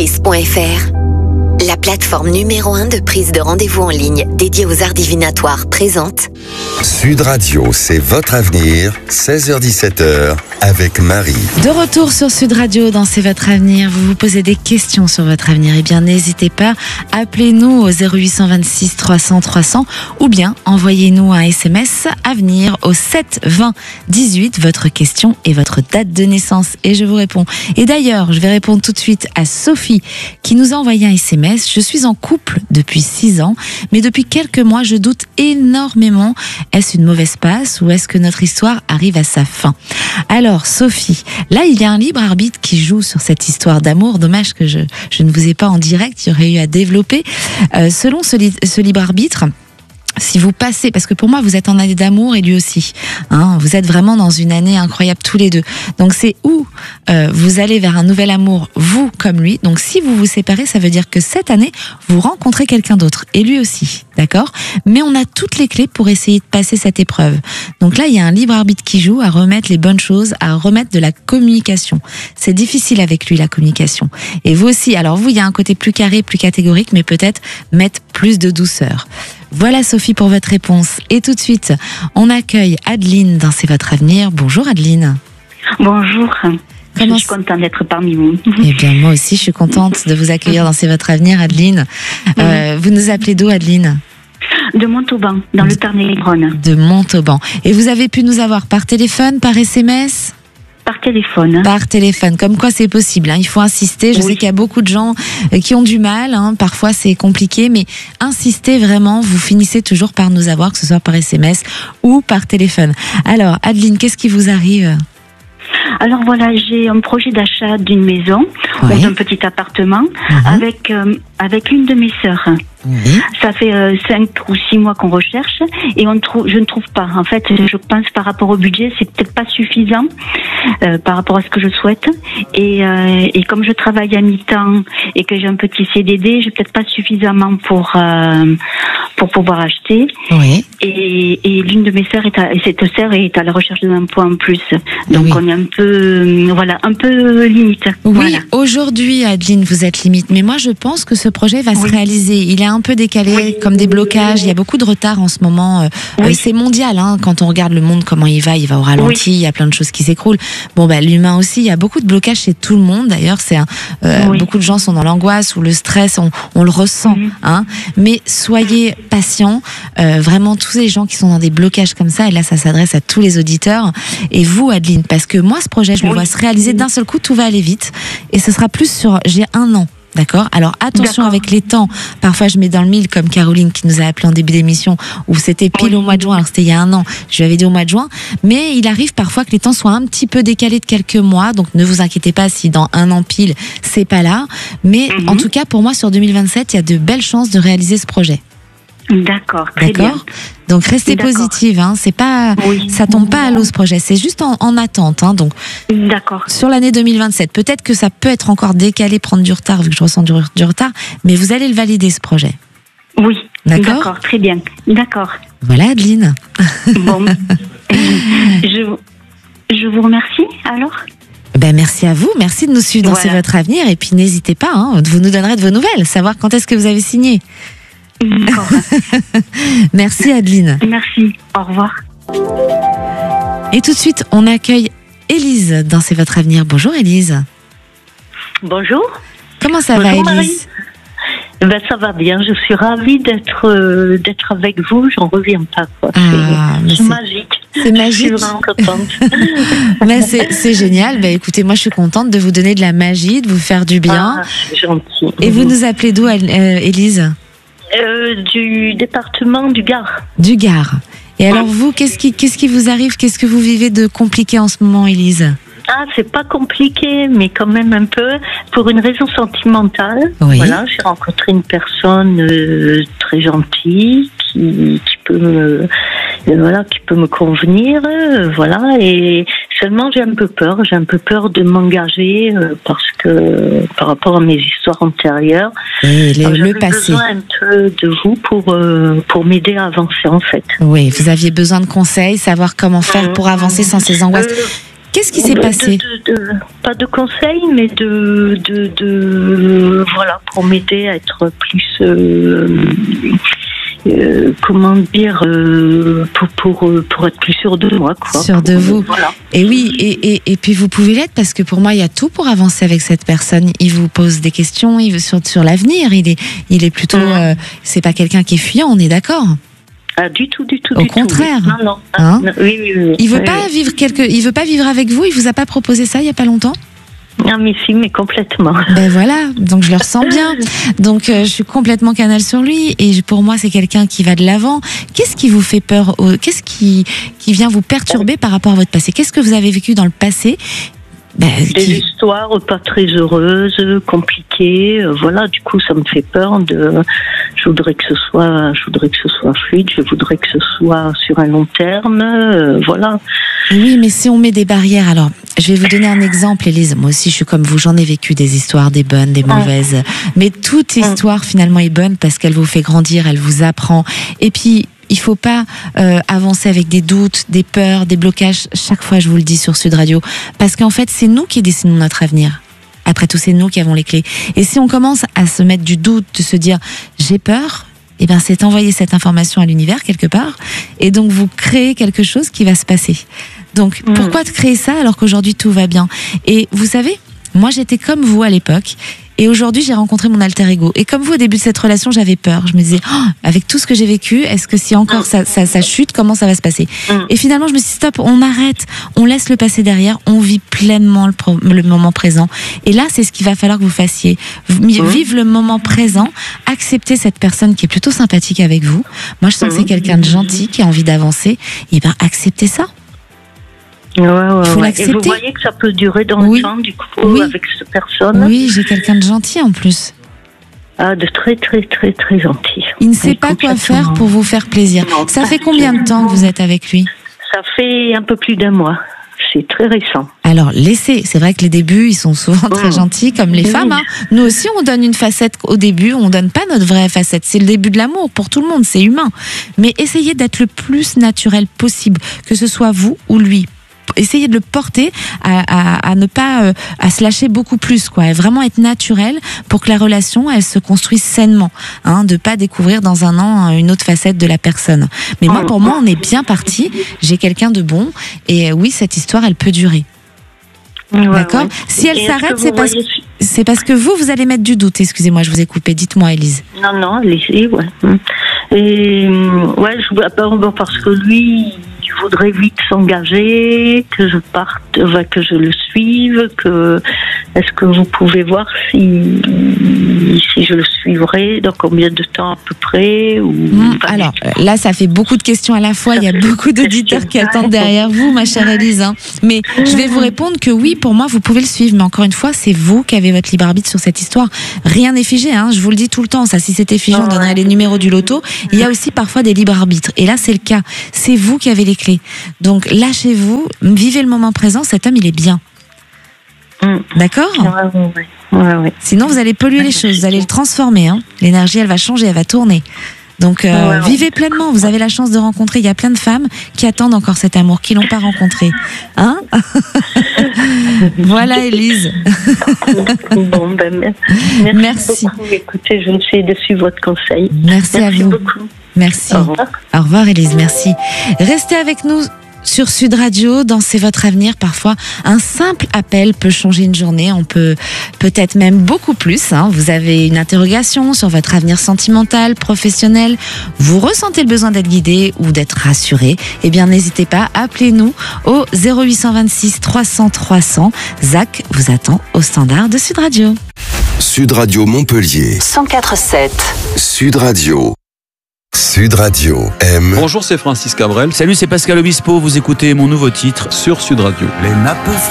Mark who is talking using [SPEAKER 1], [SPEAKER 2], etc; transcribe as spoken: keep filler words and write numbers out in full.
[SPEAKER 1] Smartcliss point F R, la plateforme numéro un de prise de rendez-vous en ligne dédiée aux arts divinatoires présente
[SPEAKER 2] Sud Radio, c'est votre avenir, seize heures dix-sept heures, avec Marie.
[SPEAKER 3] De retour sur Sud Radio dans C'est votre avenir. Vous vous posez des questions sur votre avenir. Eh bien, n'hésitez pas, appelez-nous au zéro huit cent vingt-six trois cents trois cents ou bien envoyez-nous un S M S avenir au sept vingt dix-huit, votre question et votre date de naissance. Et je vous réponds. Et d'ailleurs, je vais répondre tout de suite à Sophie qui nous a envoyé un S M S. Je suis en couple depuis six ans, mais depuis quelques mois, je doute énormément. Est-ce une mauvaise passe ou est-ce que notre histoire arrive à sa fin? Alors, Sophie, là, il y a un libre arbitre qui joue sur cette histoire d'amour. Dommage que je, je ne vous ai pas en direct, il y aurait eu à développer. Euh, selon ce, li- ce libre arbitre, si vous passez, parce que pour moi vous êtes en année d'amour et lui aussi, hein, vous êtes vraiment dans une année incroyable tous les deux. Donc c'est où euh, vous allez vers un nouvel amour, vous comme lui. Donc si vous vous séparez, ça veut dire que cette année vous rencontrez quelqu'un d'autre et lui aussi, d'accord? Mais on a toutes les clés pour essayer de passer cette épreuve. Donc là il y a un libre arbitre qui joue à remettre les bonnes choses, à remettre de la communication. C'est difficile avec lui la communication. Et vous aussi. Alors vous il y a un côté plus carré, plus catégorique, mais peut-être mettre plus de douceur. Voilà Sophie pour votre réponse. Et tout de suite, on accueille Adeline dans C'est votre avenir. Bonjour Adeline.
[SPEAKER 4] Bonjour.
[SPEAKER 3] Comment
[SPEAKER 4] je suis contente d'être parmi vous.
[SPEAKER 3] Eh bien moi aussi, je suis contente de vous accueillir dans C'est votre avenir Adeline. Euh, vous nous appelez d'où Adeline?
[SPEAKER 4] De Montauban, dans le Tarn-et-Garonne.
[SPEAKER 3] De Montauban. Et vous avez pu nous avoir par téléphone, par S M S?
[SPEAKER 4] Par téléphone.
[SPEAKER 3] Par téléphone, comme quoi c'est possible, hein. Il faut insister, je oui. sais qu'il y a beaucoup de gens qui ont du mal, hein. Parfois c'est compliqué, mais insistez vraiment, vous finissez toujours par nous avoir, que ce soit par S M S ou par téléphone. Alors Adeline, qu'est-ce qui vous arrive ?
[SPEAKER 4] Alors voilà, j'ai un projet d'achat d'une maison, oui. ou d'un petit appartement, mm-hmm. avec, euh, avec l'une de mes sœurs. Oui. Ça fait euh, cinq ou six mois qu'on recherche et on trouve, je ne trouve pas. En fait, je pense par rapport au budget, c'est peut-être pas suffisant euh, par rapport à ce que je souhaite. Et, euh, et comme je travaille à mi-temps et que j'ai un petit C D D, j'ai peut-être pas suffisamment pour euh, pour pouvoir acheter. Oui. Et, et l'une de mes sœurs est à, et cette sœur est à la recherche d'un point en plus. Donc oui. on est un peu, voilà, un peu limite.
[SPEAKER 3] Oui.
[SPEAKER 4] Voilà.
[SPEAKER 3] Aujourd'hui, Adeline, vous êtes limite. Mais moi, je pense que ce projet va oui. se réaliser. Il est un peu décalé, oui. comme des blocages. Il y a beaucoup de retard en ce moment. Oui. Euh, c'est mondial, hein. Quand on regarde le monde, comment il va, il va au ralenti. Oui. Il y a plein de choses qui s'écroulent. Bon, bah, l'humain aussi. Il y a beaucoup de blocages chez tout le monde. D'ailleurs, c'est un, euh, oui. beaucoup de gens sont dans l'angoisse ou le stress. On, on le ressent, mmh. hein. Mais soyez patients. Euh, vraiment, tous les gens qui sont dans des blocages comme ça. Et là, ça s'adresse à tous les auditeurs. Et vous, Adeline, parce que moi, ce projet, je oui. le vois se réaliser d'un seul coup. Tout va aller vite. Et ce sera plus sur, j'ai un an. D'accord. Alors attention D'accord. avec les temps. Parfois je mets dans le mille comme Caroline qui nous a appelé en début d'émission où c'était pile oui. au mois de juin. Alors c'était il y a un an. Je lui avais dit au mois de juin. Mais il arrive parfois que les temps soient un petit peu décalés de quelques mois. Donc ne vous inquiétez pas si dans un an pile c'est pas là. Mais mm-hmm. en tout cas pour moi sur deux mille vingt-sept il y a de belles chances de réaliser ce projet.
[SPEAKER 4] D'accord, très
[SPEAKER 3] D'accord.
[SPEAKER 4] bien.
[SPEAKER 3] Donc restez D'accord. positive, hein. C'est pas, oui. ça tombe pas à l'eau ce projet, c'est juste en, en attente, hein. Donc
[SPEAKER 4] D'accord.
[SPEAKER 3] sur l'année deux mille vingt-sept, peut-être que ça peut être encore décalé, prendre du retard vu que je ressens du, du retard, mais vous allez le valider ce projet.
[SPEAKER 4] Oui.
[SPEAKER 3] D'accord.
[SPEAKER 4] D'accord, très bien. D'accord.
[SPEAKER 3] Voilà, Adeline.
[SPEAKER 4] Bon, je, je vous remercie alors.
[SPEAKER 3] Ben merci à vous, merci de nous suivre dans voilà. C'est votre avenir et puis n'hésitez pas, hein, vous nous donnerez de vos nouvelles, savoir quand est-ce que vous avez signé.
[SPEAKER 4] D'accord.
[SPEAKER 3] Merci Adeline.
[SPEAKER 4] Merci, au revoir.
[SPEAKER 3] Et tout de suite, on accueille Élise dans C'est votre avenir. Bonjour Élise.
[SPEAKER 5] Bonjour.
[SPEAKER 3] Comment ça
[SPEAKER 5] Bonjour,
[SPEAKER 3] va Élise?
[SPEAKER 5] Ben, ça va bien, je suis ravie d'être, euh, d'être avec vous, j'en reviens pas. Quoi.
[SPEAKER 3] Ah,
[SPEAKER 5] c'est
[SPEAKER 3] c'est
[SPEAKER 5] magique.
[SPEAKER 3] C'est magique.
[SPEAKER 5] Je suis vraiment contente.
[SPEAKER 3] Mais c'est, c'est génial. Ben, écoutez, moi je suis contente de vous donner de la magie, de vous faire du bien.
[SPEAKER 5] Ah, c'est gentil.
[SPEAKER 3] Et vous nous appelez d'où, euh, Élise?
[SPEAKER 5] Euh, du département du Gard.
[SPEAKER 3] Du Gard. Et alors vous, qu'est-ce qui, qu'est-ce qui vous arrive? Qu'est-ce que vous vivez de compliqué en ce moment, Élise?
[SPEAKER 5] Ah, c'est pas compliqué, mais quand même un peu. Pour une raison sentimentale,
[SPEAKER 3] oui.
[SPEAKER 5] voilà, j'ai rencontré une personne euh, très gentille qui, qui peut me, euh, voilà, qui peut me convenir, euh, voilà. Et seulement j'ai un peu peur, j'ai un peu peur de m'engager euh, parce que par rapport à mes histoires antérieures,
[SPEAKER 3] et les,
[SPEAKER 5] alors,
[SPEAKER 3] le passé.
[SPEAKER 5] J'ai besoin un peu de vous pour euh, pour m'aider à avancer en fait.
[SPEAKER 3] Oui, vous aviez besoin de conseils, savoir comment faire mmh. pour avancer sans ces angoisses. Euh, Qu'est-ce qui s'est
[SPEAKER 5] de,
[SPEAKER 3] passé
[SPEAKER 5] de, de, de, Pas de conseils, mais de, de, de voilà, pour m'aider à être plus, euh, euh, comment dire, euh, pour, pour, pour être plus sûr de moi, quoi.
[SPEAKER 3] Sûr de vous.
[SPEAKER 5] Voilà.
[SPEAKER 3] Et oui, et, et, et puis vous pouvez l'être parce que pour moi, il y a tout pour avancer avec cette personne. Il vous pose des questions, il veut sur, sur l'avenir. Il est, il est plutôt, mmh. euh, c'est pas quelqu'un qui est fuyant, on est d'accord?
[SPEAKER 5] Ah, du tout, du tout,
[SPEAKER 3] Au
[SPEAKER 5] du
[SPEAKER 3] contraire.
[SPEAKER 5] tout. Non, non.
[SPEAKER 3] Hein
[SPEAKER 5] non oui, oui, oui.
[SPEAKER 3] Il veut
[SPEAKER 5] oui,
[SPEAKER 3] pas
[SPEAKER 5] oui.
[SPEAKER 3] vivre quelque, il veut pas vivre avec vous. Il vous a pas proposé ça il y a pas longtemps?
[SPEAKER 5] Ah, mais si, mais complètement.
[SPEAKER 3] Ben voilà, donc je le ressens bien. Donc euh, je suis complètement canal sur lui et je- pour moi c'est quelqu'un qui va de l'avant. Qu'est-ce qui vous fait peur au- Qu'est-ce qui qui vient vous perturber par rapport à votre passé? Qu'est-ce que vous avez vécu dans le passé? Ben,
[SPEAKER 5] Des
[SPEAKER 3] qui-
[SPEAKER 5] histoires pas très heureuses, compliquées, euh, voilà, du coup ça me fait peur de je voudrais que ce soit je voudrais que ce soit fluide, je voudrais que ce soit sur un long terme, euh, voilà.
[SPEAKER 3] Oui, mais si on met des barrières, alors je vais vous donner un exemple, Élise. Moi aussi, je suis comme vous, j'en ai vécu des histoires, des bonnes, des mauvaises. Mais toute histoire finalement est bonne parce qu'elle vous fait grandir, elle vous apprend. Et puis, il faut pas euh, avancer avec des doutes, des peurs, des blocages. Chaque fois, je vous le dis sur Sud Radio, parce qu'en fait, c'est nous qui décidons notre avenir. Après tout, c'est nous qui avons les clés. Et si on commence à se mettre du doute, de se dire j'ai peur, eh ben c'est envoyer cette information à l'univers quelque part, et donc vous créez quelque chose qui va se passer. Donc
[SPEAKER 5] Mmh.
[SPEAKER 3] pourquoi de créer ça alors qu'aujourd'hui tout va bien? Et vous savez, moi j'étais comme vous à l'époque. Et aujourd'hui, j'ai rencontré mon alter ego. Et comme vous, au début de cette relation, j'avais peur. Je me disais, oh, avec tout ce que j'ai vécu, est-ce que si encore ça, ça, ça chute, comment ça va se passer?
[SPEAKER 5] Mm.
[SPEAKER 3] Et finalement, je me suis dit, stop, on arrête, on laisse le passé derrière, on vit pleinement le, pro- le moment présent. Et là, c'est ce qu'il va falloir que vous fassiez. V- Vivre le moment présent, accepter cette personne qui est plutôt sympathique avec vous. Moi, je sens que c'est quelqu'un de gentil, qui a envie d'avancer. Et bien, acceptez ça.
[SPEAKER 5] Ouais, ouais,
[SPEAKER 3] Il faut
[SPEAKER 5] ouais.
[SPEAKER 3] l'accepter.
[SPEAKER 5] Et vous voyez que ça peut durer dans
[SPEAKER 3] Oui.
[SPEAKER 5] le temps, du coup,
[SPEAKER 3] Oui.
[SPEAKER 5] avec cette personne.
[SPEAKER 3] Oui, j'ai quelqu'un de gentil en plus.
[SPEAKER 5] Ah, de très, très, très, très gentil.
[SPEAKER 3] Il ne sait
[SPEAKER 5] Oui,
[SPEAKER 3] pas quoi
[SPEAKER 5] complètement.
[SPEAKER 3] faire pour vous faire plaisir.
[SPEAKER 5] Non,
[SPEAKER 3] Ça
[SPEAKER 5] pas
[SPEAKER 3] fait
[SPEAKER 5] du
[SPEAKER 3] combien
[SPEAKER 5] tout.
[SPEAKER 3] de temps que vous êtes avec lui?
[SPEAKER 5] Ça fait un peu plus d'un mois. C'est très récent.
[SPEAKER 3] Alors, laissez. C'est vrai que les débuts, ils sont souvent très
[SPEAKER 5] Mmh.
[SPEAKER 3] gentils, comme les
[SPEAKER 5] Oui.
[SPEAKER 3] femmes. Hein. Nous aussi, on donne une facette au début, on donne pas notre vraie facette. C'est le début de l'amour pour tout le monde, c'est humain. Mais essayez d'être le plus naturel possible, que ce soit vous ou lui. Essayez de le porter à, à, à ne pas euh, à se lâcher beaucoup plus, quoi. Et vraiment être naturel pour que la relation, elle se construise sainement. Hein, de pas découvrir dans un an une autre facette de la personne. Mais moi, pour moi, on est bien parti. J'ai quelqu'un de bon. Et euh, oui, cette histoire, elle peut durer.
[SPEAKER 5] Ouais,
[SPEAKER 3] D'accord.
[SPEAKER 5] ouais.
[SPEAKER 3] Si elle
[SPEAKER 5] Et est-ce
[SPEAKER 3] s'arrête,
[SPEAKER 5] que
[SPEAKER 3] c'est
[SPEAKER 5] vous
[SPEAKER 3] parce,
[SPEAKER 5] voyez-
[SPEAKER 3] c'est parce que vous, vous allez mettre du doute. Excusez-moi, je vous ai coupé. Dites-moi, Élise.
[SPEAKER 5] Non, non, allez-y, ouais. Et, ouais, je, bon, parce que lui, il voudrait vite s'engager, que je parte, enfin, que je le suive, que, est-ce que vous pouvez voir si, si je le suivrai, dans combien de temps à peu près, ou,
[SPEAKER 3] Mmh,
[SPEAKER 5] enfin,
[SPEAKER 3] alors euh, là, ça fait beaucoup de questions à la fois. Il y a
[SPEAKER 5] fait
[SPEAKER 3] beaucoup
[SPEAKER 5] beaucoup de
[SPEAKER 3] d'auditeurs qui
[SPEAKER 5] questions.
[SPEAKER 3] attendent derrière vous, ma chère Élise. Hein. Mais je vais vous répondre que oui, pour moi, vous pouvez le suivre. Mais encore une fois, c'est vous qui avez votre libre arbitre sur cette histoire. Rien n'est figé. Hein. Je vous le dis tout le temps. Ça, si c'était figé, on donnerait les numéros du loto. Il y a aussi parfois des libres arbitres. Et là, c'est le cas. C'est vous qui avez les clés. Donc lâchez-vous, vivez le moment présent. Cet homme, il est bien.
[SPEAKER 5] Mmh.
[SPEAKER 3] D'accord?
[SPEAKER 5] Ouais, ouais, ouais, ouais.
[SPEAKER 3] Sinon, vous allez polluer les choses, vous allez le transformer. Hein. L'énergie, elle va changer, elle va tourner. Donc, euh,
[SPEAKER 5] Ouais, ouais.
[SPEAKER 3] vivez pleinement. Vous avez la chance de rencontrer. Il y a plein de femmes qui attendent encore cet amour, qui l'ont pas rencontré. Hein? Voilà, Élise.
[SPEAKER 5] Bon, ben, merci,
[SPEAKER 3] Merci.
[SPEAKER 5] beaucoup. Écoutez, je vais essayer de suivre votre conseil.
[SPEAKER 3] Merci, à vous.
[SPEAKER 5] beaucoup.
[SPEAKER 3] Merci.
[SPEAKER 5] Au revoir.
[SPEAKER 3] Au revoir, Élise. Merci. Restez avec nous sur Sud Radio. Dans C'est votre avenir. Parfois, un simple appel peut changer une journée. On peut peut-être même beaucoup plus. Hein. Vous avez une interrogation sur votre avenir sentimental, professionnel. Vous ressentez le besoin d'être guidé ou d'être rassuré. Eh bien, n'hésitez pas. Appelez-nous au zéro huit cent vingt-six trois cents trois cents. Zach vous attend au standard de Sud Radio.
[SPEAKER 2] Sud Radio Montpellier.
[SPEAKER 1] cent quatre sept.
[SPEAKER 2] Sud Radio. Sud Radio aime.
[SPEAKER 6] Bonjour, c'est Francis Cabrel
[SPEAKER 7] Salut, c'est Pascal Obispo. Vous écoutez mon nouveau titre
[SPEAKER 6] sur Sud Radio.
[SPEAKER 7] Les nappes